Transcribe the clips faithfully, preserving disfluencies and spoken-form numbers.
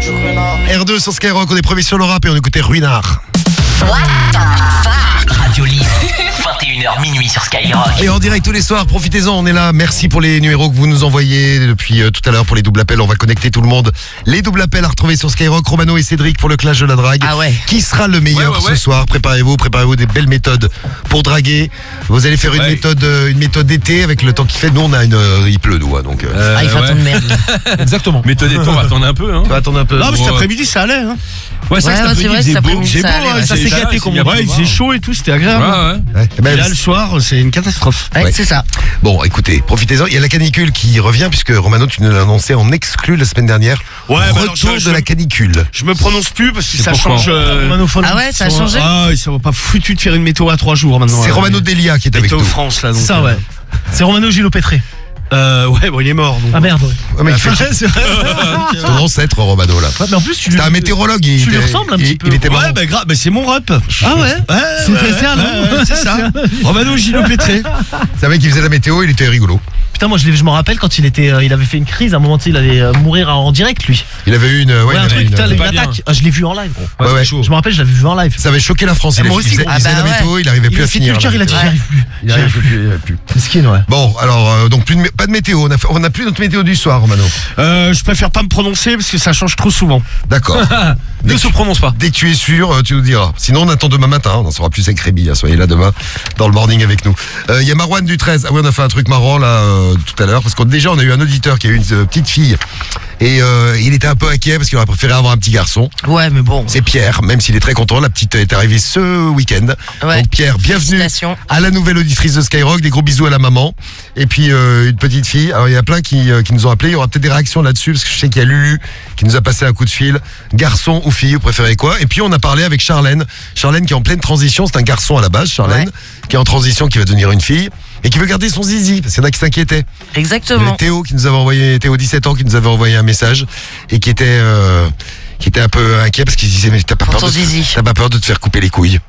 R deux sur Skyrock, on est premier sur le rap et on écoutait Ruinard. What the fuck? Radio Libre, vingt et une heures minuit sur Skyrock. Et en direct tous les soirs, profitez-en, on est là. Merci pour les numéros que vous nous envoyez depuis euh, tout à l'heure pour les doubles appels. On va connecter tout le monde. Les doubles appels à retrouver sur Skyrock. Romano et Cédric pour le clash de la drague. Ah ouais. Qui sera le meilleur ouais, ouais, ouais. ce soir? Préparez-vous, préparez-vous des belles méthodes pour draguer. Vous allez faire une Ouais. méthode euh, une méthode d'été avec le temps qu'il fait. Nous on a une euh, il pleut nous, hein, donc euh, Euh, Ah, il fait un ouais. temps de merde. Exactement. Méthode et temps, on va attendre un peu. Hein. on va attendre un peu. Non, mais cet Ouais. après-midi, ça allait. Hein. Ouais, c'est Ouais, vrai que c'est cet vrai, après-midi, cet il faisait beau. après-midi, C'est ça beau, allait, hein, ouais. ça s'est C'est gâté là, comme il y a ouais, pas il de faisait voir. chaud et tout, c'était agréable. Ouais, ouais. Ouais. Eh ben, Et là, le soir, c'est une catastrophe. Ouais, c'est ça. bon, écoutez, profitez-en. Il y a la canicule qui revient puisque Romano, tu nous l'as annoncé en exclu la semaine dernière. Ouais, bah alors, Retour je- de je- la canicule. Je me prononce plus parce que C'est ça pourquoi change. euh, Ah ouais, ça a sur- changé. Ah, ça va pas foutu de faire une météo à trois jours maintenant. C'est hein. Romano Delia qui est avec Météo nous. France, là. Donc, Ça, euh, ouais. C'est Romano Gillo Pétré. Euh, ouais, bon, il est mort. Donc. Ah merde, ouais. Ouais, mais il fait- Ouais, c'est vrai. c'est ton ancêtre Romano là. Ouais, mais en plus, tu lui. C'était un météorologue. Il tu lui était- ressembles un il- petit peu. Il était marrant. Ouais, bah, gra- bah, c'est mon rep. Ah ouais. Ouais, C'est ouais, c'est ça, ouais, non ouais, c'est ça. Romano Gillo Pétré. C'est un mec qui faisait la météo, il était rigolo. Putain, moi je, l'ai- je me rappelle quand il était, euh, il avait fait une crise. À un moment, il allait euh, mourir en direct, lui. Il avait eu une. Ouais, Ouais, il un avait truc, une- putain, une pas bien. attaque. Ah, je l'ai vu en live. Ouais, ouais. Je me rappelle, je l'avais vu en live. Ça avait choqué la France. Et Il, moi a- aussi, il faisait, ah il faisait bah la ouais. météo, il arrivait plus Il à a fait finir. tout le cœur, la il a dit météo. j'y arrive plus. Il arrivait plus, il arrivait plus. Mesquine, ouais. Bon, alors, euh, donc plus de, mé- pas de météo. On a, fait- on a plus notre météo du soir, Romano. Euh, je préfère pas me prononcer parce que ça change trop souvent. D'accord. Ne se prononce pas. Dès que tu es sûr, euh, tu nous diras. Sinon, on attend demain matin. On en saura plus avec Rémi. Hein, soyez là demain dans le morning avec nous. Il y a Marwan du treize. Ah oui, on a fait un truc marrant là euh, tout à l'heure parce que déjà on a eu un auditeur qui a eu une euh, petite fille et euh, il était un peu inquiet parce qu'il aurait préféré avoir un petit garçon. Ouais, mais bon. C'est Pierre, même s'il est très content. La petite est arrivée ce week-end. Ouais. Donc Pierre, bienvenue Félicitations. à la nouvelle auditrice de Skyrock. Des gros bisous à la maman. Et puis euh, une petite fille. Alors il y a plein qui, euh, qui nous ont appelé. Il y aura peut-être des réactions là-dessus parce que je sais qu'il y a Lulu qui nous a passé un coup de fil. Garçon ou fille, vous préférez quoi? Et puis on a parlé avec Charlène. Charlène qui est en pleine transition. C'est un garçon à la base, Charlène, Ouais. qui est en transition, qui va devenir une fille et qui veut garder son zizi parce qu'il y en a qui s'inquiétaient. Il y Exactement. avait Théo qui nous avait envoyé, Théo dix-sept ans qui nous avait envoyé un message et qui était, euh, qui était un peu inquiet parce qu'il disait mais t'as pas Pour peur ton de, te- zizi. t'as pas peur de te faire couper les couilles.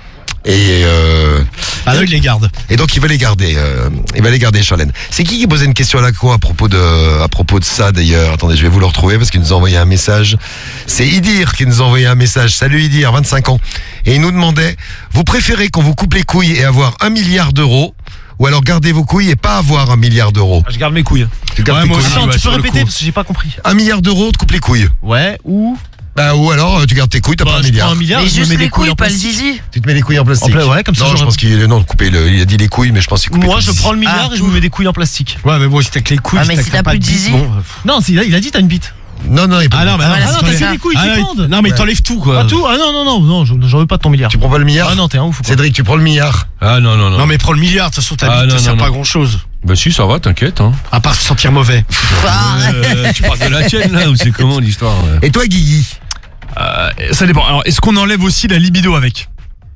Et euh, Ah, là, il les garde. et donc il va les garder, euh, il va les garder, Charlène. C'est qui qui posait une question à la quoi à propos de, à propos de ça d'ailleurs? Attendez, je vais vous le retrouver parce qu'il nous a envoyé un message. C'est Idir qui nous a envoyé un message. Salut Idir, vingt-cinq ans. Et il nous demandait, vous préférez qu'on vous coupe les couilles et avoir un milliard d'euros, ou alors garder vos couilles et pas avoir un milliard d'euros? Je garde mes couilles. Tu gardes Ouais, tes moi couilles. aussi. Attends, ouais, tu sur peux le répéter coup. parce que j'ai pas compris. Un milliard d'euros, tu coupes les couilles. Ouais, ou. Bah ou alors euh, tu gardes tes couilles, t'as Bah, pas un je milliard. prends un milliard. Mais je me juste mets des les couilles, en pas le plastique. zizi. Tu te mets les couilles en plastique. En pla- ouais, comme ça, Non, je j'aurais- pense qu'il non, couper le, il a dit les couilles, mais je pense qu'il coupait Moi, tout je le zizi. prends le milliard Ah, et je tout. me mets des couilles en plastique. Ouais, mais bon, si t'as que les couilles, Ah, mais si t'as pas plus de bite, zizi. bon, euh, Non, si, là, il a dit t'as une bite. Non, non, il Ah non, mais Voilà, non, c'est Ah non, pas t'as ça. que des couilles Ah, qui non, pendent. non, mais t'enlèves tout, quoi. Pas tout. Ah non, non, non, non, j'en j'en veux pas de ton milliard. Tu prends pas le milliard? Ah non, t'es un ouf ou quoi? Cédric, tu prends le milliard? Ah non, non, non. Non, mais prends le milliard, de toute façon, ta Ah, bite non, te sert non, pas à non. grand chose. Bah si, ça va, t'inquiète. Hein. À part se sentir mauvais. Euh, tu parles de la tienne là ou c'est comment l'histoire? ouais. Et toi, Guigui? Euh, ça dépend. Alors, est-ce qu'on enlève aussi la libido avec?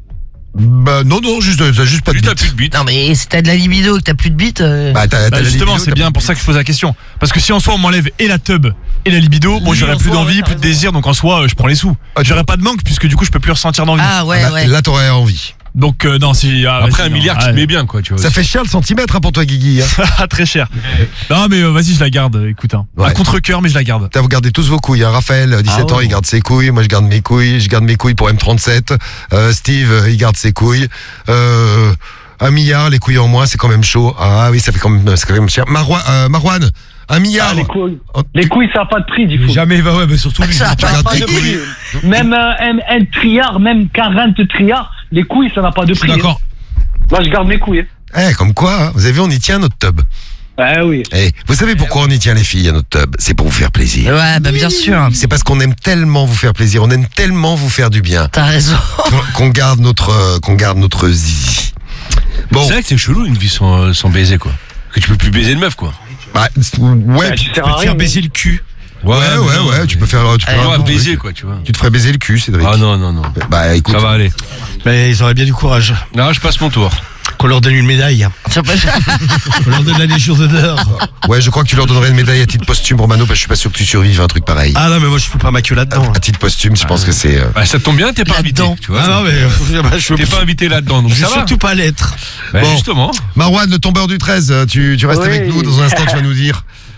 Bah non, non, juste, t'as juste pas de Juste t'as bite. plus de bite. Non, mais si t'as de la libido et que t'as plus de bite. euh, Bah, t'as, t'as Bah, la justement, libido, c'est t'as bien pas de pour ça que je pose la question. Parce que si en soi on m'enlève et la tub et la libido, moi Oui, j'aurais en plus soi, d'envie, ouais, plus de t'as désir, donc en soi euh, je prends les sous. Ah, tu- J'aurais pas de manque puisque du coup je peux plus ressentir d'envie. Ah ouais, Bah, ouais. là, t'aurais envie. Donc euh, non, si ah, Après vas-y, un non, milliard, tu te ah, mets bien quoi, tu vois. Ça fait cher le centimètre hein, pour toi, Guigui. Hein. ah, très cher. Non mais euh, vas-y, je la garde. Écoute, hein. Ouais. À contre-cœur, mais je la garde. T'as, vous gardez tous vos couilles. Hein. Raphaël, dix-sept Ah ouais. ans, il garde ses couilles. Moi, je garde mes couilles. Je garde mes couilles pour M trente-sept. Euh, Steve, euh, il garde ses couilles. Euh, un milliard, les couilles en moins, c'est quand même chaud. Ah oui, ça fait quand même, c'est quand même cher. Marwan, euh, Marwan un milliard. Ah, les couilles. Oh. Les couilles, ça n'a pas de prix, il faut. Jamais va, ouais, mais surtout lui. Ça a Tu pas gardes de tes prix. couilles. Même euh, un, un triard, même quarante triards, les couilles, ça n'a pas de prix. D'accord. Moi, je garde mes couilles. Eh, comme quoi, hein, vous avez vu, on y tient notre tub. Ah oui. Eh, vous savez pourquoi on y tient les filles à notre tub? C'est pour vous faire plaisir. Ouais, bah bien sûr. C'est parce qu'on aime tellement vous faire plaisir, on aime tellement vous faire du bien, T'as raison. qu'on- qu'on garde notre, euh, qu'on garde notre zizi. Bon, C'est vrai que c'est chelou une vie sans, euh, sans baiser quoi. Que tu peux plus baiser une meuf quoi. bah, ouais, Bah, tu, tu Tu sers peux à te rien. faire baiser le cul. ouais, ouais, mais non, ouais, tu peux faire, tu peux Eh, faire Ouais, un baiser truc. quoi, tu vois. Tu te ferais baiser le cul, Cédric. Ah non, non, non. Bah écoute, Ça va aller. Mais ils auraient bien du courage. Non, je passe mon tour. Qu'on leur donne une médaille. Ça peut- Qu'on leur donne la Légion d'honneur. ouais, je crois que tu leur donnerais une médaille à titre posthume, Romano, parce que je suis pas sûr que tu survives à un truc pareil. Ah non, mais moi je fous pas ma queue là-dedans. À titre posthume, je pense que c'est. euh, Bah, ça tombe bien, t'es pas invité. Là-dedans. Tu vois. Ah non, mais euh, je T'es veux pas invité là-dedans, donc je ça veux va. surtout pas l'être. Bah, Bon. justement. Marwan, le tombeur du treize, euh, tu, tu restes Oui. avec nous dans un instant, tu vas nous dire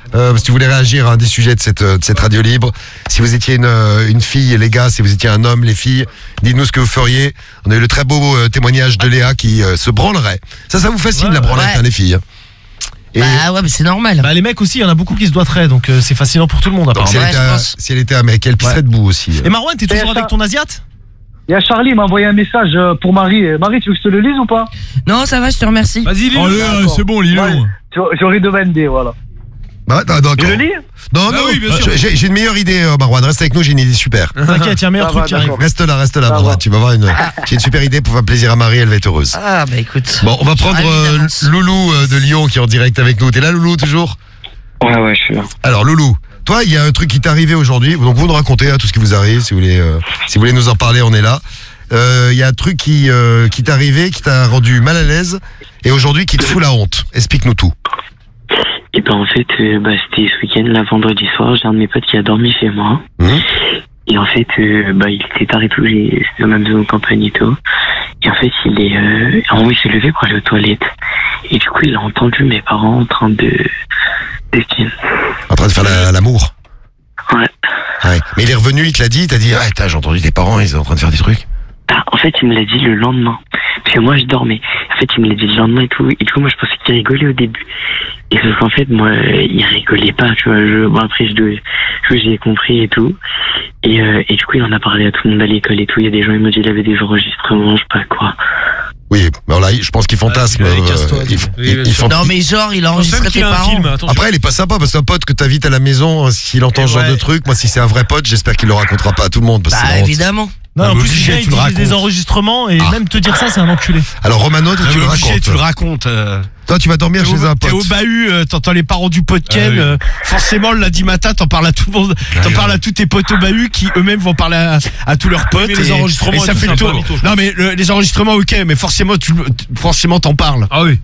Euh, si vous voulez réagir à un des sujets de cette, de cette radio libre, si vous étiez une, une fille, les gars, si vous étiez un homme, les filles, dites-nous ce que vous feriez. On a eu le très beau euh, témoignage de Léa qui euh, se branlerait. Ça, ça vous fascine Ouais, la branlette, ouais. hein, les filles. Et Bah ouais, mais c'est normal. Bah les mecs aussi, il y en a beaucoup qui se doiteraient, donc euh, c'est fascinant pour tout le monde donc, si, apparemment. elle Ouais, était je un, pense. si elle était un mec, elle pisserait Ouais. debout aussi. Et Marwan, t'es toujours Et avec ça- ton Asiate? Il y a Charlie, il m'a envoyé un message euh, pour Marie. Euh, Marie, tu veux que je te le lise ou pas? Non, ça va, je te remercie. Vas-y, lis-le. Allez, euh, d'accord. c'est bon, lis-le. Ouais. J'aurais- J'aurais demandé, voilà. Bah, non, d'accord. Tu le lis? Non, Ah non, oui, bien sûr. j'ai j'ai une meilleure idée, euh, Marwan. Reste avec nous, j'ai une idée super. T'inquiète, il y a un meilleur Ça truc va, qui arrive. d'accord. Reste là, reste là, Ça Marwan. va. Tu vas voir une. J'ai une super idée pour faire plaisir à Marie, elle va être heureuse. Ah bah écoute. Bon, on va prendre Ravi euh, d'avance. Loulou euh, de Lyon qui est en direct avec nous. T'es là, Loulou, toujours? Ouais, ouais, je suis là. Alors, Loulou, toi, il y a un truc qui t'est arrivé aujourd'hui. Donc, vous nous racontez hein, tout ce qui vous arrive. Si vous voulez, euh, si vous voulez nous en parler, on est là. Euh, Il y a un truc qui, euh, qui t'est arrivé, qui t'a rendu mal à l'aise et aujourd'hui qui te fout la honte. Explique-nous tout. Et ben en fait, euh, bah, c'était ce week-end, là, vendredi soir, j'ai un de mes potes qui a dormi chez moi. Mhm. Et en fait, euh, bah, il était tard et tout, j'ai- c'était dans ma maison de campagne et tout. Et en fait, il est, euh, en haut, il s'est levé pour aller aux toilettes. Et du coup, il a entendu mes parents en train de, de ken. En train de faire la- l'amour. Ouais. Ouais. Mais il est revenu, il te l'a dit, il t'a dit, ah, t'as, j'ai entendu tes parents, ils sont en train de faire des trucs. Ah, en fait, il me l'a dit le lendemain. Parce que moi, je dormais. En fait, il me l'a dit le lendemain et tout. Et du coup, moi, je pensais qu'il rigolait au début. Et sauf qu'en fait, moi, euh, il rigolait pas, tu vois. Je, bon, après, je, devais- je j'ai compris et tout. Et, euh, et du coup, il en a parlé à tout le monde à l'école et tout. Il y a des gens, ils m'ont dit qu'il avait des enregistrements, je sais pas quoi. Oui, mais alors là, je pense qu'il fantasme. Ouais, euh, casse-toi, il, dis. il- il fant- Non mais genre, il a enregistré Même tes qu'il a un parents. film, attention. Après, il est pas sympa parce qu'un pote que t'invites à la maison, euh, s'il entend ce genre Ouais. de truc, moi, si c'est un vrai pote, j'espère qu'il le racontera pas à tout le monde. Parce que c'est Bah la honte. évidemment. Non, Ah, en mais plus, obligé, il tu y le a racontes. des enregistrements et Ah. même te dire ça, c'est un enculé. Alors, Romano, toi, Non, tu mais le obligé, racontes. tu le racontes. euh. Toi, tu vas dormir T'es chez au, un t'es au pote. bahut, euh, t'entends les parents du pote Ken, Ah oui. euh, forcément le lundi matin, t'en parles à tout le monde, t'en parles à tous tes potes au bahut qui eux-mêmes vont parler à, à tous leurs potes. mais les et- enregistrements et ça et tout, fait c'est le un peu tour. mytho, je Non mais le- les enregistrements, ok, mais forcément, tu, le- t- forcément t'en parles. Ah oui.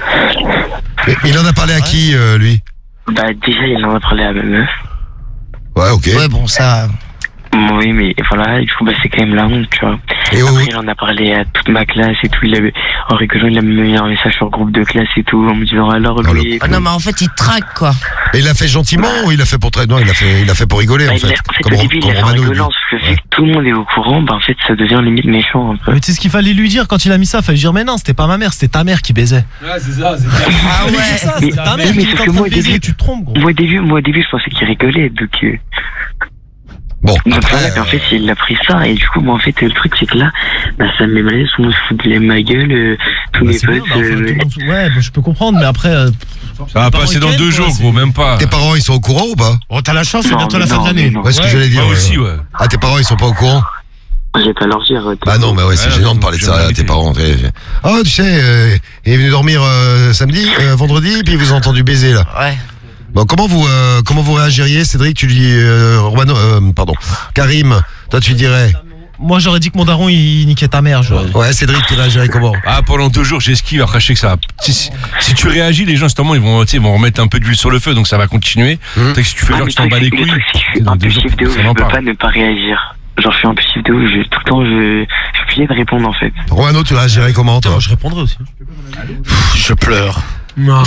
Mais il en a parlé à qui, euh, lui? Bah, déjà, il en a parlé à ma meuf. Ouais, ok. Ouais bon ça. Oui, mais voilà, du coup, bah, c'est quand même la honte, tu vois. Et oh, Après, il en a parlé à toute ma classe et tout. Il avait, en rigolant, il a mis un message sur le groupe de classe et tout, en me disant alors, Oh, lui. et Ah tout. non mais en fait il traque quoi. mais il l'a fait gentiment ou il l'a fait pour très. Non, il l'a fait, il l'a fait pour rigoler, Bah, en il a- fait. en fait, Comme, au Ro- début, il comme a fait en Romano. lui. rigolant, parce que vu Ouais. que tout le monde est au courant, bah, en fait, ça devient limite méchant un peu. Mais tu sais ce qu'il fallait lui dire quand il a mis ça? Fallait lui dire, mais non, c'était pas ma mère, c'était ta mère qui baisait. Ouais, c'est ça, c'est Ah Mais ouais. c'est ça, Mais- c'est ta mais- mère mais qui sauf est en que train moi, de au baiser, début- tu te trompes gros. Moi, au début, moi, au début, je pensais qu'il rigolait, donc, euh, Bon, donc après. voilà, puis en fait, il a pris ça, et du coup, moi, en fait, le truc, c'est que là, bah, ça me met mal à l'aise, tout le monde se fout de ma gueule, euh, tous Bah, mes c'est bien, potes, bah, enfin, euh, tout le monde- ouais, bah, je peux comprendre, mais après. euh, Ça va Par passer dans week-end, deux quoi, jours, c'est- gros, même pas. Tes parents, ils sont au courant ou pas? Bon, t'as la chance, c'est Non, bientôt la mais fin de non, l'année. mais non. Ouais, ce que j'allais dire. Moi ouais. aussi, ouais. Ah, tes parents, ils sont pas au courant? j'ai pas leur dire. euh, Bah non, mais ouais, c'est Ouais, gênant de non, parler de je ça viens à tes d'inviter. parents. t'es- Oh, tu sais, euh, il est venu dormir euh, samedi, euh, vendredi, puis il vous a entendu baiser là. Ouais. Bon, comment vous, euh, comment vous réagiriez, Cédric? Tu dis, euh, Romano, euh, pardon, Karim, toi tu dirais. Moi, j'aurais dit que mon daron, il niquait ta mère. j'aurais- Ouais, Cédric, tu réagirais comment? Ah, pendant deux jours, j'esquive. Après, je sais que ça va. Si, si- si tu réagis, les gens, justement, ils vont, tu sais, ils vont remettre un peu d'huile sur le feu, donc ça va continuer. Mhm. Peut-être que si tu fais Ah, genre mais que tu t'en le bats truc, les c'est- le couilles. truc, c'est que je suis dans deux impulsif jours, de ouf, ça je n'en peux parle. pas ne pas réagir. Genre, je suis impulsif de ouf, je, tout le temps, je, je suis obligé de répondre, en fait. Romano, tu réagirais comment, toi? Moi, je répondrais aussi. Je pleure. Non.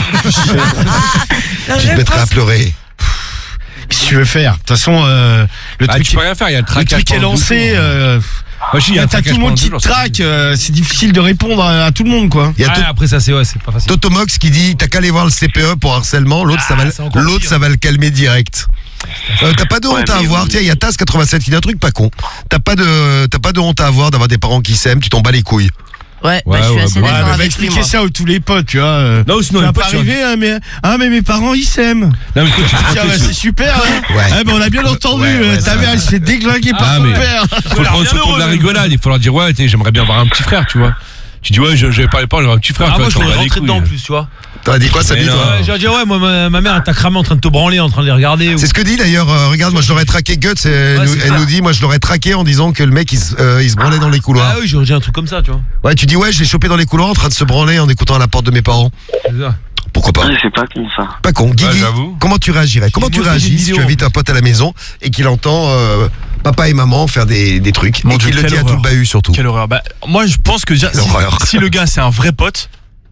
Tu te mettrais à pleurer. Qu'est-ce que tu veux faire? De toute façon, euh, le Ah, truc, tu peux rien faire, il y a le le traquage. truc est pendant deux lancé. jours. euh, Moi, je dis, il y a un T'as tout traquage le monde pendant qui deux te jours, ça traque, suffit. euh, c'est difficile de répondre à, à tout le monde, quoi. Il y a Ouais, To- après ça, c'est ouais, c'est pas facile. Totomox qui dit, t'as qu'à aller voir le C P E pour harcèlement, l'autre, ça va, c'est encore l'autre, pire. ça va le calmer direct. Euh, t'as pas de honte Ouais, à mais avoir, oui. tiens, il y a Taz quatre-vingt-sept qui dit un truc pas con. T'as pas de, t'as pas de honte à avoir d'avoir des parents qui s'aiment, tu t'en bats les couilles. Ouais, Ouais, bah, je suis ouais, assez bah, Ouais, d'accord mais va avec lui, expliquer moi. ça à tous les potes, tu vois. euh. Non, sinon, Ça les va potes, pas tu arriver, hein, mais, ah, mais mes parents, ils s'aiment. Non, mais toi, tu Tiens, bah, c'est super, hein. Ouais. Ah, bah, on a bien entendu, Ouais, ouais, euh, ça ta mère, va. elle se fait déglinguer par Ah, son mais- père. faut le prendre sur le ton de la rigolade. Il faut leur dire, ouais, t'sais, j'aimerais bien avoir un petit frère, tu vois. Tu dis, ouais, je- j'avais pas les parents, j'aurais un petit frère. Ah, tu moi, vois, je t'en l'aurais bats les rentré dedans en couilles. plus, tu vois. T'as dit quoi, ça Mais dit non. toi? Ouais, j'aurais dit, ouais, moi, ma, ma mère, elle t'a cramé en train de te branler, en train de les regarder. ou- C'est ce que dit d'ailleurs, euh, regarde, moi je l'aurais traqué Guts, et elle, Ouais, nous, c'est elle ça. nous dit, moi je l'aurais traqué en disant que le mec il, se- euh, il se branlait dans les couloirs. Ah oui, j'aurais dit un truc comme ça, tu vois. Ouais, tu dis, ouais, je l'ai chopé dans les couloirs en train de se branler en écoutant à la porte de mes parents. C'est ça. Pourquoi pas? Ouais, c'est pas con, ça. Pas con. Guigui, j'avoue. comment tu réagirais? Comment Moi tu aussi, j'ai réagis une si vidéo, tu en invites un pote à la maison et qu'il entend euh, papa et maman faire des, des trucs Mon et Dieu, qu'il le quelle dit à tout le horreur. bahut surtout? Quelle horreur. Bah, moi, je pense que déjà, Quelle si, horreur. si le gars, c'est un vrai pote,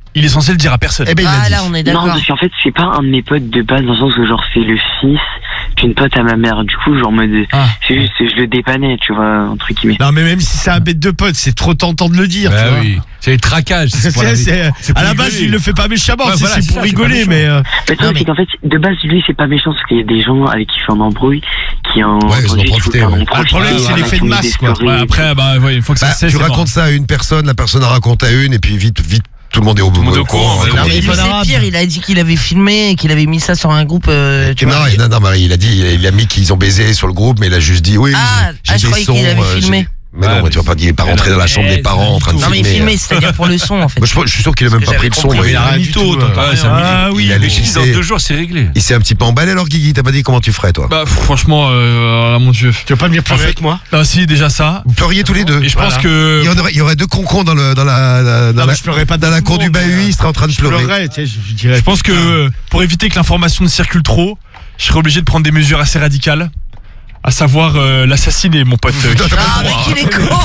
il est censé le dire à personne. Eh ben, il Ah l'a là, dit. on est Non, d'accord. parce qu'en fait, c'est pas un de mes potes de base, dans le sens où, genre, c'est le fils d'une pote à ma mère. Du coup, genre, en mode, Ah. c'est juste, je le dépannais, tu vois, entre guillemets. Non, mais même si c'est un bête de pote, c'est trop tentant de le dire. tu Bah vois. oui. C'est les traquages. C'est pour la- C'est- c'est- c'est pour à la rigoler. base, il le fait pas méchamment, Ouais, c'est voilà, c'est c'est pour ça, c'est pas rigoler, méchant. mais. euh, Mais Non, c'est mais- qu'en fait, de base, lui, c'est pas méchant, parce qu'il y a des gens avec qui il fait un embrouille, qui en. Ouais, ils en ont entendu, qui profité, font ouais. un Ah, le problème, profil, c'est voilà, l'effet qui de met masse, des quoi. stories Ouais, et tout. après, bah, ouais, il faut que ça Bah, cesse. tu c'est racontes ça à une personne, la personne en raconte à une, et puis vite, vite, tout le monde est au bout. le monde est au courant, ouais. Non, mais il lui, faut c'est l'arabe. pire, il a dit qu'il avait filmé et qu'il avait mis ça sur un groupe. euh, tu Tu vois. non, non, Marie, il a dit, il a mis qu'ils ont baisé sur le groupe, mais il a juste dit oui. Ah, j'ai ah, je des croyais sons, qu'il avait euh, filmé. j'ai- Mais Ah, non, mais mais tu vas pas dire, il est pas mais rentré non, dans la chambre mais des parents en train de Non, mais filmer. filmé, c'est-à-dire pour le son en fait. Moi, je, je suis sûr qu'il a même Parce pas que pris le j'avais son. compris, moi, il il a a- rien du mytho, tout. toi. euh. Ouais, c'est un Ah mytho. oui. il a Mais laissé- je dis, dans deux jours, c'est réglé. Il s'est un petit peu emballé alors, Guigui. T'as pas dit comment tu ferais, toi? Bah, franchement, euh, ah, mon Dieu. Tu veux pas venir pleurer En fait- avec moi? Ah, si, déjà ça. Vous pleuriez tous les deux. Et je pense Voilà. que. Il y, en aurait, il y aurait deux concons dans, le, dans la, la- dans Non, la, mais je pleurais pas dans la tout cour le du monde, bahut, mais, il serait en train de Je pleurer. pleurerais, tu sais, je, je dirais. Je pense que euh, pour éviter que l'information ne circule trop, je serais obligé de prendre des mesures assez radicales. À savoir euh, l'assassiner, mon pote. euh, qui- Ah, mais qu'il est con.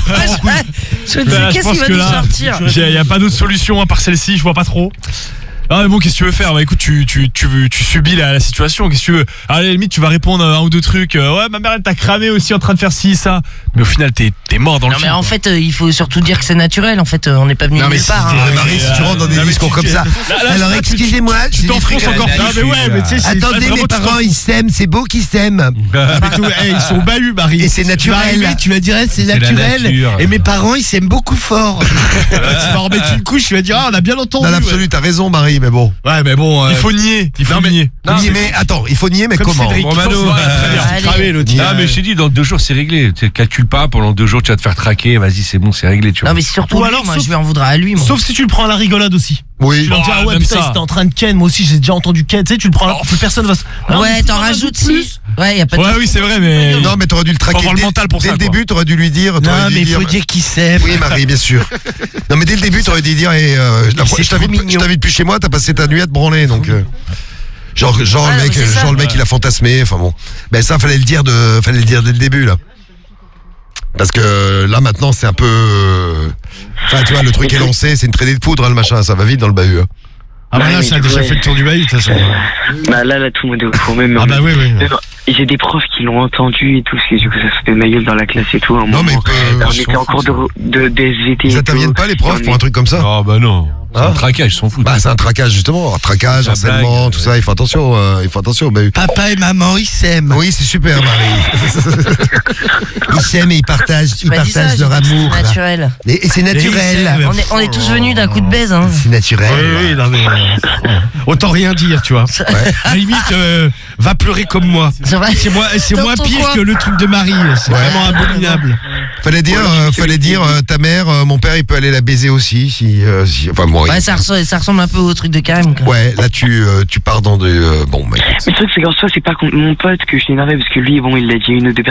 Je me dis, Bah, je qu'est-ce pense qu'il va que nous là, sortir? Il n'y a pas d'autre solution à part celle-ci, je vois pas trop. Ah mais bon, qu'est-ce que tu veux faire? Bah écoute, tu, tu, tu, tu subis la, la situation, qu'est-ce que tu veux? À la limite, tu vas répondre à un ou deux trucs. euh, ouais, ma mère elle t'a cramé aussi en train de faire ci, ça. Mais au final, t'es t'es mort dans le Non, mais film. en quoi. fait, euh, il faut surtout dire que c'est naturel. En fait, euh, on n'est pas venu Non, mais nulle si, part. t'es- hein. Marie, si tu rentres dans des Là, mais discours tu- comme ça. là, là, Alors, là, tu- excusez-moi. Tu j'ai t'enfonces des- encore Non, plus. mais ouais, mais tu sais, c'est. Attendez, vraiment, mes tu parents, t'enfonces. ils s'aiment, c'est beau qu'ils s'aiment. Mais tout- eh, ils sont bahus, Marie. Et c'est Tu vas arriver, naturel. tu vas dire, eh, c'est C'est la naturel. nature. Et mes parents, ils s'aiment beaucoup fort. Tu vas en remettre une couche, tu vas dire, ah, on a bien entendu. Dans ouais. l'absolu, t'as raison, Marie, mais bon. Ouais, mais bon. euh, Il faut nier, il faut Non, mais- nier. Non, Nier, mais- mais attends, il faut nier, mais Comme comment? Cédric. Bon, Mano, Ils sont- euh, très bien, allez. c'est cramé, l'autre. Nier. Non, mais je t'ai dit, dans deux jours, c'est réglé. Tu calcules pas, pendant deux jours, tu vas te faire traquer. Vas-y, c'est bon, c'est réglé, tu vois. Non, mais surtout, Ou lui, alors, moi, sauf- je vais en voudre à lui. Moi. Sauf si tu le prends à la rigolade aussi. Oui. Tu leur dis, Oh, ah ouais, même putain, ça. il était en train de ken. Moi aussi, j'ai déjà entendu ken. Tu sais, tu le prends là. Plus personne va se. Ah, Ouais, mais t'en faut pas rajoutes rajouter si. Ouais, y a pas de. Ouais, oui, c'est vrai, mais. Non, mais t'aurais dû le traquer. avoir le dès- mental pour dès ça, le quoi. début, t'aurais dû lui dire. t'aurais Non, dû mais il dire- faut dire qu'il s'aime. Oui, Marie, bien sûr. Non, mais dès le début, t'aurais dû dire, et, euh, la fois- c'est je t'invite trop je mignon. t'invite plus chez moi, t'as passé ta nuit à te branler, donc. euh, genre, genre, Ah, le non, mec, mais c'est ça. genre le mec, il a fantasmé. Enfin bon, ben ça, fallait le dire de, fallait le dire dès le début là. Parce que là maintenant, c'est un peu. euh, Enfin, tu vois, le truc est lancé, c'est une traînée de poudre, hein, le machin, ça va vite dans le bahut. hein. Ah, bah Ouais, là, mais ça a du déjà coup, fait le tour du bahut, de toute façon. Bah là, là, tout le monde est au courant, même. Ah, bah oui, oui. Mais bon, j'ai des profs qui l'ont entendu et tout, parce que du coup, ça se fait ma gueule dans la classe et tout. À un Non, mais moment, euh, on était en cours de, de, de S V T. Ils et interviennent tout, pas les et profs on pour est- un truc comme ça. Ah, bah non. C'est Ah. un traquage, ils s'en foutent. Bah, c'est un traquage justement, traquage, La harcèlement, blague, tout ouais. ça. Il faut attention, euh, il faut attention au bahut. Papa et maman, ils s'aiment. Oui, c'est super, Marie. Ils s'aiment et ils partagent, J'ai ils pas dit ça, partagent j'ai leur dit que amour. c'est là. naturel. Et, et c'est naturel. On est, on est tous venus d'un coup de baise. Hein. C'est naturel. Oui, oui, non, mais. euh, Autant rien dire, tu vois. À la limite, euh, va pleurer comme moi. C'est vrai. C'est moins, c'est Dans moins ton pire coin. que le truc de Marie. C'est Ouais. vraiment abominable. Fallait dire, euh, fallait dire, euh, ta mère, euh, mon père, il peut aller la baiser aussi, si, euh, si enfin bon. Ouais, il- ça ressemble, ça ressemble un peu au truc de Karim. quoi. Ouais, là tu, euh, tu pars dans de, euh, bon, bah, écoute. Mais le truc, c'est qu'en soi, c'est pas contre mon pote que je suis énervé, parce que lui, bon, il l'a dit à une ou deux personnes.